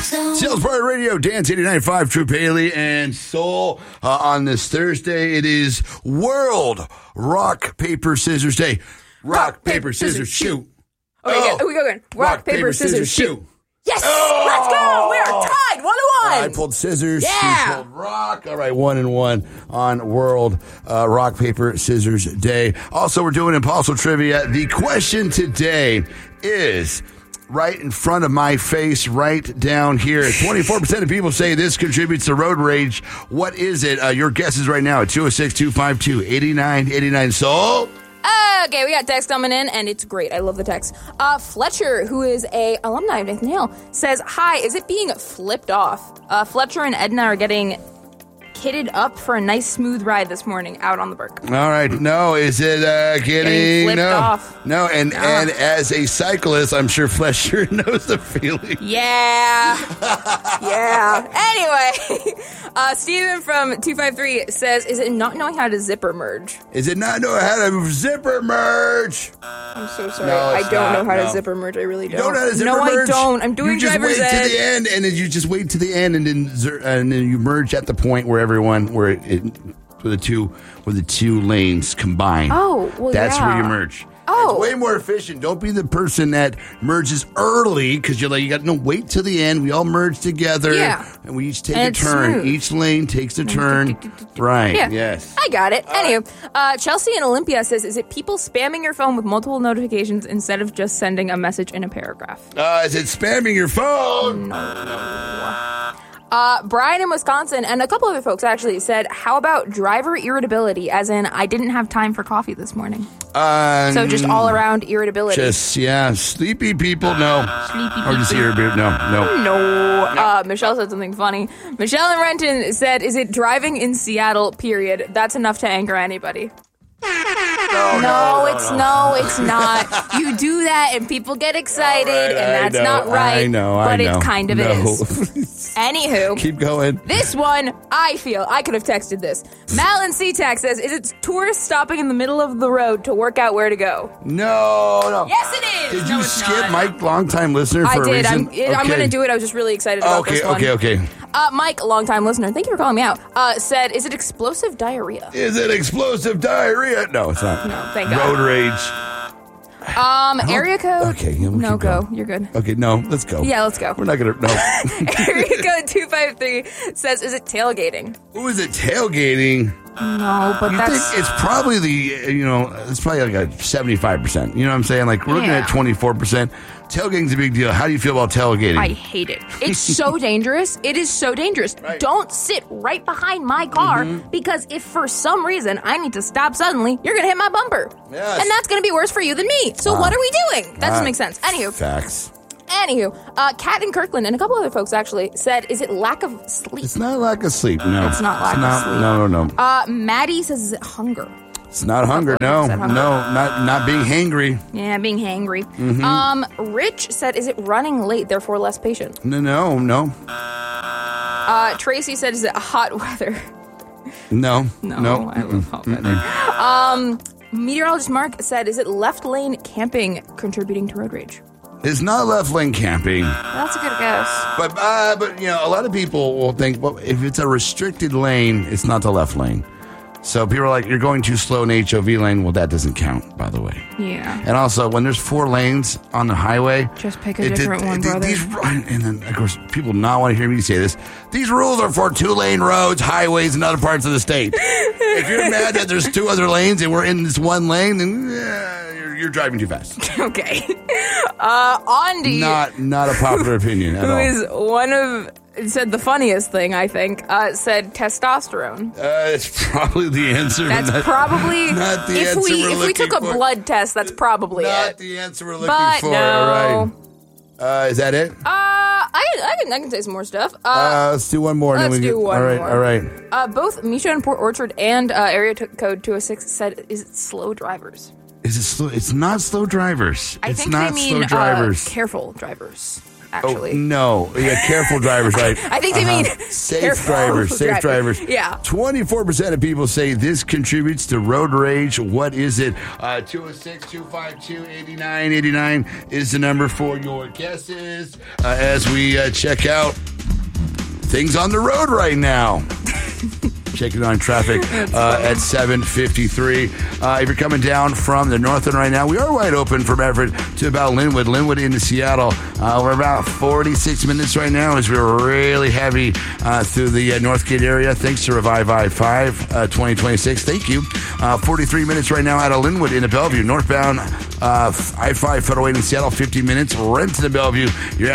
Sales Party Radio, Dance 89.5, True Paley and Soul. On this Thursday, it is World Rock, Paper, Scissors Day. Rock, paper, scissors, shoot. Okay, we go again. Rock, paper, scissors, shoot. Yes! Oh! Let's go! We are tied 1-1. I pulled scissors. Yeah. She pulled rock. All right, 1-1 on World Rock, Paper, Scissors Day. Also, we're doing Impossible Trivia. The question today is right in front of my face, right down here. 24% of people say this contributes to road rage. What is it? Your guess is right now at 206-252-8989. Soul? Okay, we got text coming in, and it's great. I love the text. Fletcher, who is a alumni of Nathan Hale, says, hi, is it being flipped off? Fletcher and Edna are getting kitted up for a nice smooth ride this morning out on the Burke. All right. No, is it getting flipped off? No, and as a cyclist, I'm sure Fletcher knows the feeling. Yeah. Yeah. Anyway, Steven from 253 says, is it not knowing how to zipper merge? Is it not knowing how to zipper merge? I'm so sorry. No, I it's don't know not, how no. to zipper merge. I really don't. You don't know how to zipper merge? No, I don't. I'm doing driver's ed. You just wait to the end, and then you just wait to the end, and then you merge at the point where where the two lanes combine. Oh, well, that's yeah. where you merge. Oh. It's way more efficient. Don't be the person that merges early because you're like, you got no wait to the end. We all merge together. Yeah. And we each take And a it's turn. smooth. Each lane takes a turn. Right. Yeah. Yes. I got it. Anyway, Chelsea in Olympia says, is it people spamming your phone with multiple notifications instead of just sending a message in a paragraph? Is it spamming your phone? Brian in Wisconsin and a couple other folks actually said, how about driver irritability, as in I didn't have time for coffee this morning? So just all around irritability. Sleepy people, no. Sleepy Or just people. irritable, no. No. Michelle said something funny. Michelle in Renton said, is it driving in Seattle, period? That's enough to anger anybody. No, it's not. You do that and people get excited, and that's not right. I know. But it kind of is. Anywho. Keep going. This one, I feel, I could have texted this. Mal in SeaTac says, is it tourists stopping in the middle of the road to work out where to go? No. Yes, it is. Did No, you it's skip not. Mike, longtime listener, I for did. a reason? I'm going to do it. I was just really excited about this one. Okay. Mike, longtime listener, thank you for calling me out, said, is it explosive diarrhea? Is it explosive diarrhea? No, it's not. No, thank God. Road rage. Area code. Okay, yeah, we'll no, keep go. going. You're good. Okay, no, let's go. Yeah, let's go. We're not going to, no. Area code 253 says, is it tailgating? Who is it tailgating? No, but You that's... think it's probably it's probably like a 75%. You know what I'm saying? Like, we're looking at 24%. Tailgating's a big deal. How do you feel about tailgating? I hate it. It's so dangerous. It is so dangerous. Right. Don't sit right behind my car because if for some reason I need to stop suddenly, you're going to hit my bumper. Yes. And that's going to be worse for you than me. So what are we doing? That doesn't make sense. Facts. Anywho, Kat in Kirkland and a couple other folks actually said, is it lack of sleep? It's not lack of sleep, no. It's not lack of sleep. No. Maddie says, is it hunger? It's not hunger, no. said hunger. No, not being hangry. Yeah, being hangry. Rich said, is it running late, therefore less patient? No. Tracy said, is it hot weather? No. I love hot weather. Meteorologist Mark said, is it left lane camping contributing to road rage? It's not left lane camping. That's a good guess. But a lot of people will think, well, if it's a restricted lane, it's not the left lane. So people are like, you're going too slow in the HOV lane. Well, that doesn't count, by the way. Yeah. And also, when there's 4 lanes on the highway, Just pick a different one, brother. And then, of course, people not want to hear me say this. These rules are for 2-lane roads, highways, and other parts of the state. If you're mad that there's 2 other lanes and we're in this one lane, then you're driving too fast. Okay. Andy. Not a popular opinion at all. Who is said the funniest thing, I think, said testosterone. It's probably the answer. That's probably not the answer if we took a blood test, that's probably not it. the answer we're looking But for. no. All right. Is that it? I can say some more stuff. Let's do one more. Let's do one more. All right. Both Misha and Port Orchard and area code 206 said, is it slow drivers? Is it slow? It's not slow drivers. I it's think not they mean slow drivers. careful drivers. actually. Oh, no. Yeah, careful drivers, right? I think they mean safe drivers. Safe drivers. Yeah. 24% of people say this contributes to road rage. What is it? 206-252-8989 is the number for your guesses as we check out things on the road right now. Checking on traffic at 7:53. If you're coming down from the north end right now, we are wide open from Everett to about Linwood. Linwood into Seattle. We're about 46 minutes right now as we're really heavy through the Northgate area. Thanks to Revive I-5 2026. Thank you. 43 minutes right now out of Linwood into Bellevue. Northbound I-5 Federal Way in Seattle, 50 minutes. Rent to the Bellevue. You're